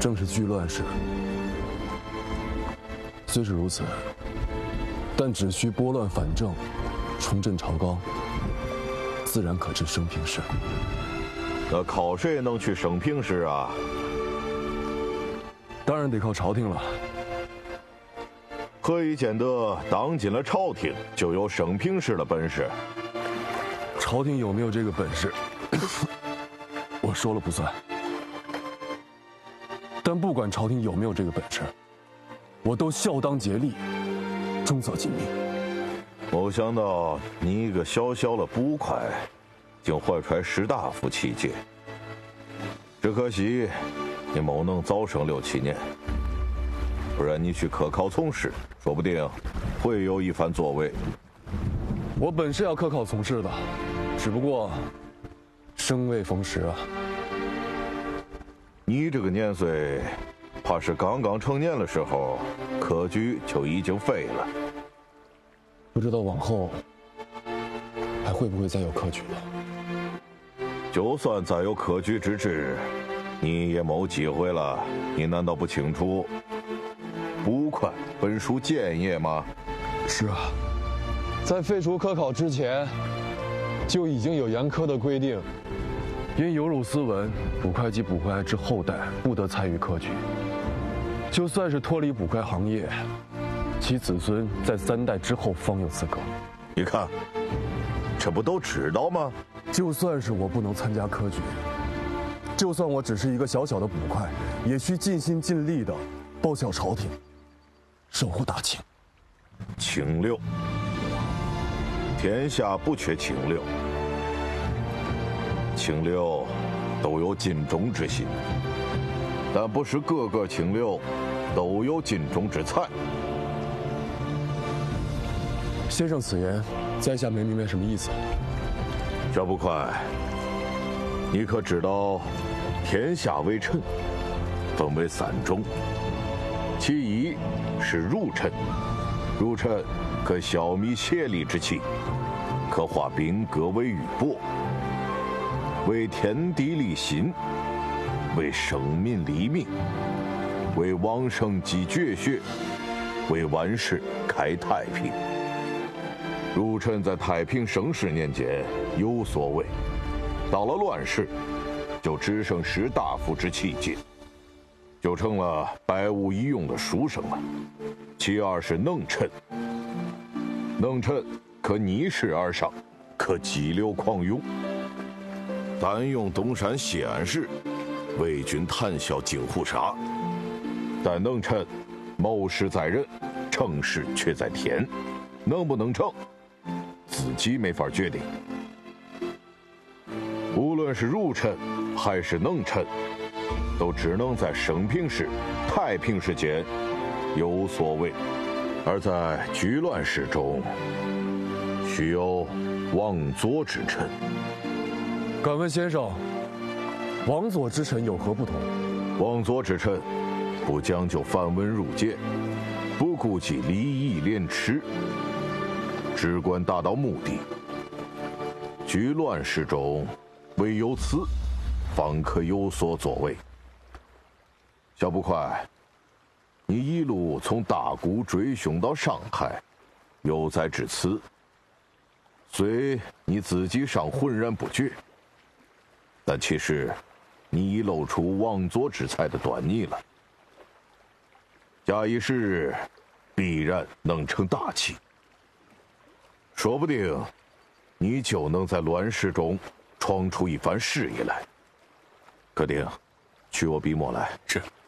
正是居乱世。虽是如此，但只需拨乱反正，重振朝纲，自然可治升平氏。 那靠谁能去升平氏啊？ 当然得靠朝廷了。 何以见得当今了朝廷就有升平氏的本事？ 朝廷有没有这个本事，我说了不算。但不管朝廷有没有这个本事，我都效当竭力，忠则尽命。 没想到你一个小小的捕快，竟怀揣士大夫气节。只可惜你没能早生6、7年，不然你去科考从事，说不定会有一番作为。 我本是要科考从事的，只不过生未逢时啊。 你这个年岁，怕是刚刚成年的时候，科举就已经废了。 不知道往后还会不会再有科举了？ 就算再有科举之制，你也没机会了。你难道不清楚？捕快本属谏业吗？ 是啊，在废除科考之前，就已经有严苛的规定，因有辱斯文，捕快及捕快之后代不得参与科举。就算是脱离捕快行业，其子孙在3代之后方有资格。 你看，这不都知道吗？ 就算是我不能参加科举，就算我只是一个小小的捕快，也需尽心尽力地报效朝廷，守护大清。 清流，天下不缺清流，清流都有尽忠之心，但不是个个清流都有尽忠之才。 先生此言，在下没明白什么意思。 小捕快，你可知道天下为臣分为3种，其一是儒臣，儒臣可消弭邪戾之气，可化兵革为玉帛，为天地立心，为生民立命，为往圣继绝学，为万世开太平。儒臣在太平盛世年间有所为，到了乱世，就只剩士大夫之气节，就成了百无一用的书生了。其二是能臣，能臣可逆势而上，可激流狂涌，单用东山西安时，为君谈笑惊胡沙。但能臣谋事在人，成事却在天，能不能成，自己没法决定。无论是儒臣还是能臣，都只能在升平氏、太平氏间有所为，而在居乱世中，需有王佐之臣。 敢问先生，王佐之臣有何不同？ 王佐之臣不讲究繁文缛节，不顾及礼义廉耻，只管达到目的。居乱世中，唯有此，方可有所作为。小捕快，你一路从大沽追凶到上海，又再至此，虽你自己尚浑然不觉，但其实你已露出王佐之才的端倪了。假以时日，必然能成大器。说不定你就能在乱世中闯出一番事业来。克丁，取我笔墨来。 是。